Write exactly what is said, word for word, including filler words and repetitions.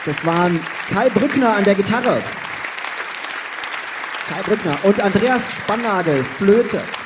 Das waren Kai Brückner an der Gitarre. Kai Brückner und Andreas Spannagel, Flöte.